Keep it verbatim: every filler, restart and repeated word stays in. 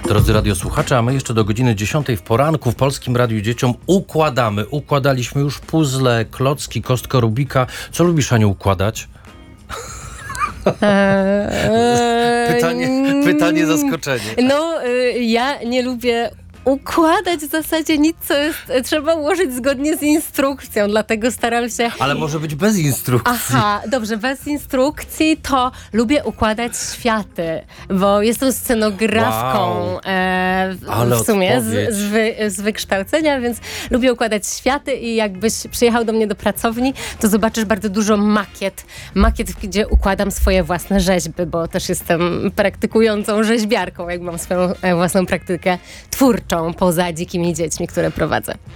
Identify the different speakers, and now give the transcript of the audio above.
Speaker 1: Drodzy radiosłuchacze, a my jeszcze do godziny dziesiątej w poranku w Polskim Radiu Dzieciom układamy. Układaliśmy już puzzle, klocki, kostkę Rubika. Co lubisz, Aniu, układać?
Speaker 2: Eee,
Speaker 1: Pytanie, pytanie zaskoczenie.
Speaker 2: No, y, ja nie lubię układać w zasadzie nic, co jest, trzeba ułożyć zgodnie z instrukcją, dlatego staram się...
Speaker 1: Ale może być bez instrukcji.
Speaker 2: Aha, dobrze, bez instrukcji to lubię układać światy, bo jestem scenografką
Speaker 1: Wow.
Speaker 2: e, w,
Speaker 1: Ale
Speaker 2: w sumie
Speaker 1: odpowiedź.
Speaker 2: z, z, wy, z wykształcenia, więc lubię układać światy i jakbyś przyjechał do mnie do pracowni, to zobaczysz bardzo dużo makiet, makiet, gdzie układam swoje własne rzeźby, bo też jestem praktykującą rzeźbiarką, jak mam swoją e, własną praktykę twórczą poza dzikimi dziećmi, które prowadzę.